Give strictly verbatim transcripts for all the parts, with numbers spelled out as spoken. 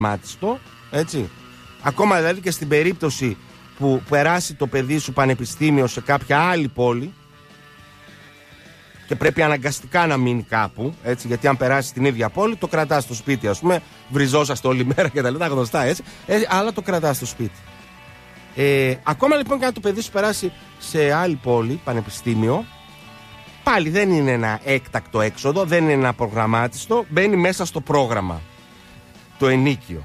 μάτιστο, έτσι. Ακόμα δηλαδή και στην περίπτωση που περάσει το παιδί σου πανεπιστήμιο σε κάποια άλλη πόλη και πρέπει αναγκαστικά να μείνει κάπου, έτσι, γιατί αν περάσει στην ίδια πόλη το κρατάς στο σπίτι, ας πούμε, βριζόσαστε όλη μέρα και τα λοιπά, γνωστά, έτσι, έτσι, αλλά το κρατάς στο σπίτι. Ε, ακόμα λοιπόν και αν το παιδί σου περάσει σε άλλη πόλη, πανεπιστήμιο, πάλι δεν είναι ένα έκτακτο έξοδο, δεν είναι ένα προγραμμάτιστο, μπαίνει μέσα στο πρόγραμμα, το ενίκιο.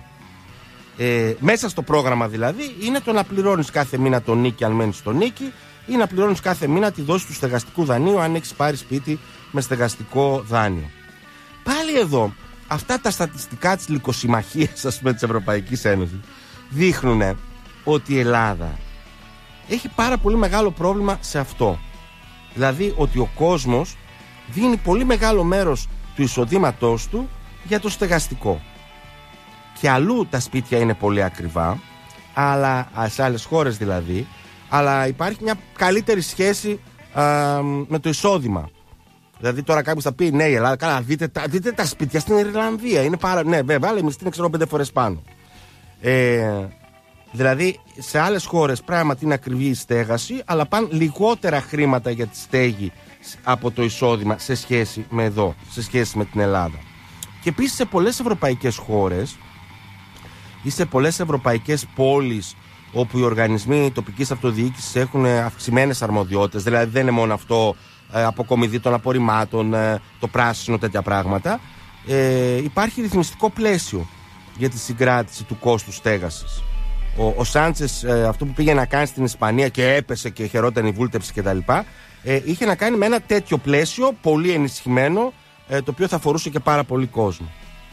Ε, μέσα στο πρόγραμμα δηλαδή είναι το να πληρώνεις κάθε μήνα το νίκη αν μένεις στο νίκη ή να πληρώνεις κάθε μήνα τη δόση του στεγαστικού δανείου αν έχεις πάρει σπίτι με στεγαστικό δάνειο. Πάλι εδώ αυτά τα στατιστικά της λυκοσυμμαχίας, ας πούμε, της Ευρωπαϊκής Ένωσης δείχνουν ότι η Ελλάδα έχει πάρα πολύ μεγάλο πρόβλημα σε αυτό. Δηλαδή ότι ο κόσμος δίνει πολύ μεγάλο μέρος του εισοδήματός του για το στεγαστικό. Και αλλού τα σπίτια είναι πολύ ακριβά, αλλά σε άλλες χώρες δηλαδή, αλλά υπάρχει μια καλύτερη σχέση α, με το εισόδημα. Δηλαδή τώρα κάποιος θα πει ναι, η Ελλάδα, καλά, δείτε, δείτε τα σπίτια στην Ιρλανδία, είναι πάρα, ναι βέβαια, αλλά η μισθή είναι ξέρω πέντε φορές πάνω. Ε, δηλαδή σε άλλες χώρες πράγματι είναι ακριβή η στέγαση, αλλά πάνε λιγότερα χρήματα για τη στέγη από το εισόδημα σε σχέση με εδώ, σε σχέση με την Ελλάδα. Και επίσης σε πολλές ευρωπαϊκές χώρες ή σε πολλές ευρωπαϊκές πόλεις όπου οι οργανισμοί τοπικής αυτοδιοίκησης έχουν αυξημένες αρμοδιότητες, δηλαδή δεν είναι μόνο αυτό ε, αποκομιδή των απορριμμάτων, ε, το πράσινο, τέτοια πράγματα, ε, υπάρχει ρυθμιστικό πλαίσιο για τη συγκράτηση του κόστου στέγασης. Ο, ο Σάντσες, ε, αυτό που πήγε να κάνει στην Ισπανία και έπεσε και χαιρόταν η βούλτεψη κτλ., ε, είχε να κάνει με ένα τέτοιο πλαίσιο πολύ ενισχυμένο, ε, το οποίο θα αφορούσε και πάρα πολύ κόσμο.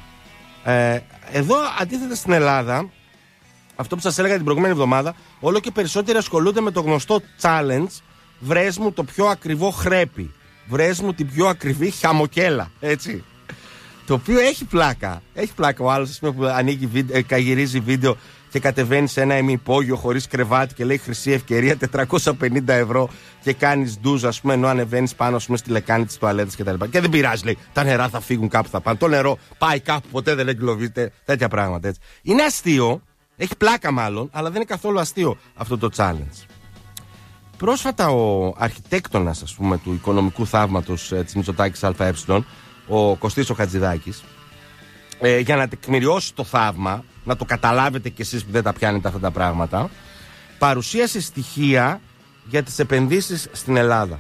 Ε, εδώ αντίθετα στην Ελλάδα, αυτό που σας έλεγα την προηγούμενη εβδομάδα, όλο και περισσότεροι ασχολούνται με το γνωστό challenge, βρες μου το πιο ακριβό χρέπι, βρες μου την πιο ακριβή χαμοκέλα, έτσι. Το οποίο έχει πλάκα, έχει πλάκα. Ο άλλος, ας πούμε, που ανοίγει βίντεο, ε, καγυρίζει βίντεο και κατεβαίνει σε ένα ημιυπόγειο χωρίς κρεβάτι και λέει χρυσή ευκαιρία τετρακόσια πενήντα ευρώ και κάνεις ντουζ, ας πούμε, ενώ ανεβαίνεις πάνω, ας πούμε, στη λεκάνη της τουαλέτας κτλ. Και, και δεν πειράζει, λέει, τα νερά θα φύγουν κάπου, θα πάνε. Το νερό πάει κάπου, ποτέ δεν εγκλωβίζεται, τέτοια πράγματα, έτσι. Είναι αστείο, έχει πλάκα μάλλον, αλλά δεν είναι καθόλου αστείο αυτό το challenge. Πρόσφατα ο αρχιτέκτονας, ας πούμε, του οικονομικού θαύματος ε, της Μητσοτάκης ΑΕ, ο Κωστής ο Χατζηδάκης, ε, για να τεκμηριώσει το θαύμα, να το καταλάβετε κι εσείς που δεν τα πιάνετε αυτά τα πράγματα, παρουσίασε στοιχεία για τις επενδύσεις στην Ελλάδα.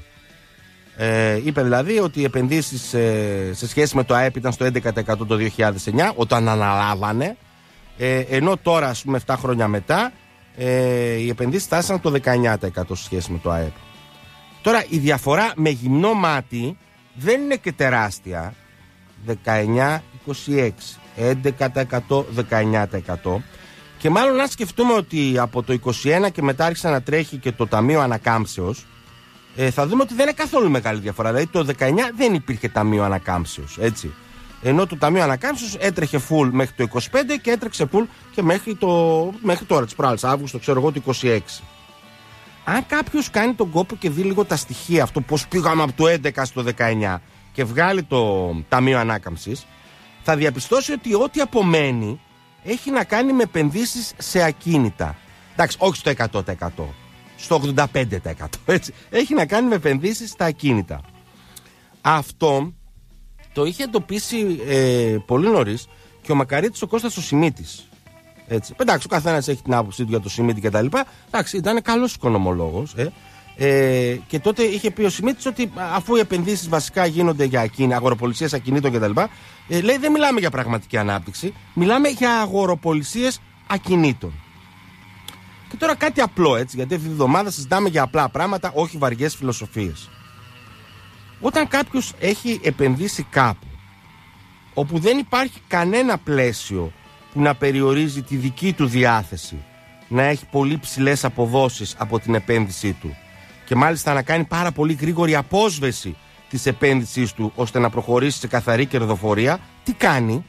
Ε, είπε δηλαδή ότι οι επενδύσεις ε, σε σχέση με το ΑΕΠ ήταν στο έντεκα τοις εκατό το δύο χιλιάδες εννιά όταν αναλάβανε, ε, ενώ τώρα, ας πούμε, επτά χρόνια μετά ε, οι επενδύσεις φτάσαν το δεκαεννιά τοις εκατό σε σχέση με το ΑΕΠ. Τώρα η διαφορά με γυμνό μάτι δεν είναι και τεράστια, δεκαεννιά είκοσι έξι, έντεκα τοις εκατό, δεκαεννιά τοις εκατό, και μάλλον να σκεφτούμε ότι από το είκοσι ένα και μετά άρχισε να τρέχει και το Ταμείο Ανακάμψεως, ε, θα δούμε ότι δεν είναι καθόλου μεγάλη διαφορά. Δηλαδή το δεκαεννιά δεν υπήρχε Ταμείο Ανακάμψεως, έτσι. Ενώ το Ταμείο Ανακάμψεως έτρεχε full μέχρι το είκοσι πέντε και έτρεξε full και μέχρι, το, μέχρι τώρα, τις προάλλες Αύγουστο, ξέρω εγώ, το είκοσι έξι. Αν κάποιος κάνει τον κόπο και δει λίγο τα στοιχεία, αυτό πώς πήγαμε από το έντεκα στο δεκαεννιά και βγάλει το Ταμείο Ανάκαμψης, θα διαπιστώσει ότι ό,τι απομένει έχει να κάνει με επενδύσεις σε ακίνητα. Εντάξει, όχι στο εκατό τοις εκατό, στο ογδόντα πέντε τοις εκατό, έτσι. Έχει να κάνει με επενδύσεις στα ακίνητα. Αυτό το είχε εντοπίσει ε, πολύ νωρίς και ο Μακαρίτης ο Κώστας ο Σιμίτης. Έτσι. Εντάξει, ο καθένας έχει την άποψή του για το Σιμίτη και τα λοιπά. Εντάξει, ήταν καλός οικονομολόγος. Ε. Ε, και τότε είχε πει ο Σιμίτης ότι αφού οι επενδύσεις βασικά γίνονται για ακίνη, αγοροπολισίες ακινήτων και τα λοιπά, ε, λέει δεν μιλάμε για πραγματική ανάπτυξη, μιλάμε για αγοροπολισίες ακινήτων. Και τώρα κάτι απλό, έτσι, γιατί αυτή τη βδομάδα συζητάμε για απλά πράγματα, όχι βαριές φιλοσοφίες. Όταν κάποιος έχει επενδύσει κάπου όπου δεν υπάρχει κανένα πλαίσιο που να περιορίζει τη δική του διάθεση να έχει πολύ ψηλές αποδόσεις από την επένδυσή του και μάλιστα να κάνει πάρα πολύ γρήγορη απόσβεση της επένδυσής του ώστε να προχωρήσει σε καθαρή κερδοφορία, τι κάνει?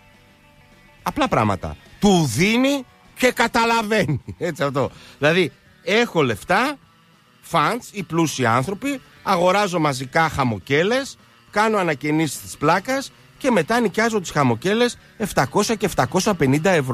Απλά πράγματα. Του δίνει και καταλαβαίνει. Έτσι αυτό. Δηλαδή έχω λεφτά, funds, οι πλούσιοι άνθρωποι, αγοράζω μαζικά χαμοκέλες, κάνω ανακαινήσεις της πλάκας και μετά νοικιάζω τις χαμοκέλες επτακόσια και επτακόσια πενήντα ευρώ.